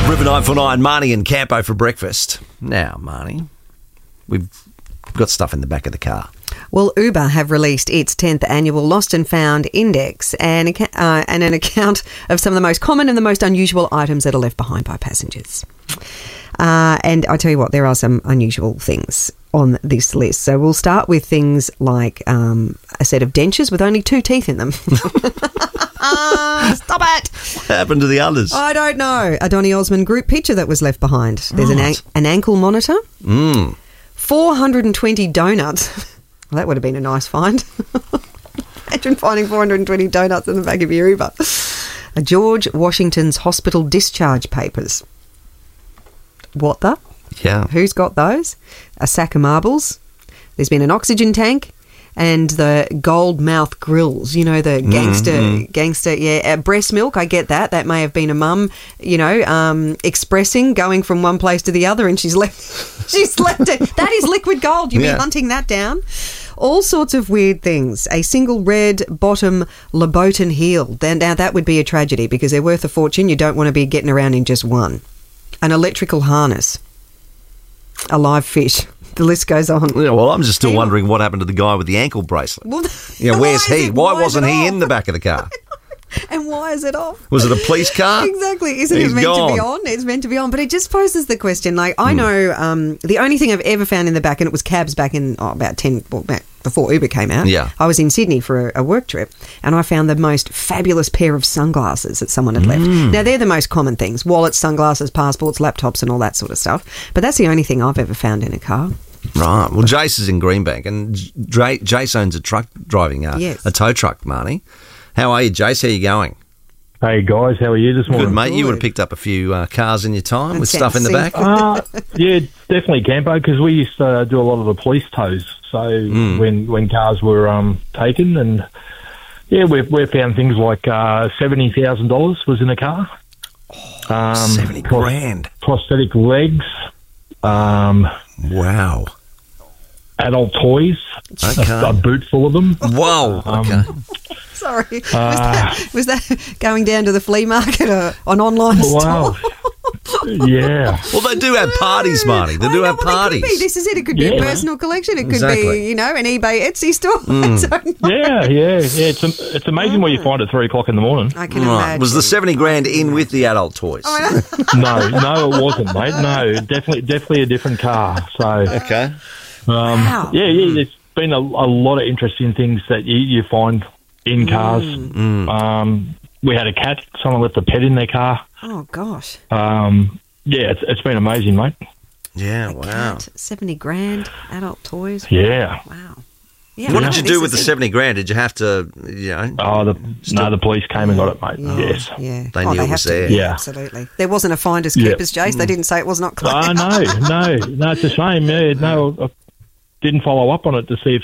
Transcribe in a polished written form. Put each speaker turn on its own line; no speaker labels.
River 949, Marnie and Campo for breakfast. Now, Marnie, we've got stuff in the back of the car.
Well, Uber have released its 10th annual Lost and Found Index and an account of some of the most common and the most unusual items that are left behind by passengers. And I tell you what, there are some unusual things on this list. So we'll start with things like a set of dentures with only 2 teeth in them. Stop it!
What happened to the others?
I don't know. A Donny Osmond group picture that was left behind. There's an ankle monitor. 420 donuts. Well, that would have been a nice find. Imagine finding 420 donuts in the back of your Uber. A George Washington's hospital discharge papers. What the?
Yeah.
Who's got those? A sack of marbles. There's been an oxygen tank. And the gold mouth grills, you know, the gangster, yeah. Breast milk, I get that. That may have been a mum, expressing, going from one place to the other, and she's left it. That is liquid gold. You'd be hunting that down. All sorts of weird things. A single red bottom Louboutin heel. Now that would be a tragedy because they're worth a fortune. You don't want to be getting around in just one. An electrical harness. A live fish. The list goes on.
Yeah, well, I'm just still wondering what happened to the guy with the ankle bracelet.
Well,
where's he? Why wasn't he in the back of the car?
And why is it off?
Was it a police car?
Exactly. Isn't it meant to be on? It's meant to be on. But it just poses the question. Like, I know the only thing I've ever found in the back, and it was cabs back in back before Uber came out.
Yeah.
I was in Sydney for a work trip, and I found the most fabulous pair of sunglasses that someone had left. Now, they're the most common things. Wallets, sunglasses, passports, laptops, and all that sort of stuff. But that's the only thing I've ever found in a car.
Right. Well, Jace is in Greenbank, and Jace owns a truck driving a tow truck, Marnie. How are you, Jace? How are you going?
Hey, guys. How are you this morning?
Good, mate. You would have picked up a few cars in your time with stuff in the back?
Yeah, definitely, Campo, because we used to do a lot of the police tows. So when cars were taken, and, yeah, we found things like $70,000 was in a car.
70 grand.
Prosthetic legs.
Wow.
Adult toys.
Okay.
A boot full of them.
Whoa. Okay.
Sorry. Was that going down to the flea market or an online store?
Yeah.
Well, they do have parties, Marnie. They do have parties.
This is it. It could be a personal collection. It could be, an eBay Etsy store.
Yeah. It's amazing what you find at 3 o'clock in the morning.
I can imagine.
Was the 70 grand in with the adult toys?
No, it wasn't, mate. No, definitely a different car. So
okay.
Wow.
Yeah. There's been a lot of interesting things that you find in cars. We had a cat. Someone left a pet in their car.
Oh, gosh.
It's been amazing, mate.
Yeah, wow.
Cat, 70 grand, adult toys.
Yeah.
Wow. Yeah,
what did you do with the 70 grand? Did you have to,
the police came and got it, mate. Yes.
Yeah.
They knew it was there.
Yeah.
Absolutely. There wasn't a finders keepers, Jace. They didn't say it was not clear.
No, it's a shame. Yeah, no, I didn't follow up on it to see if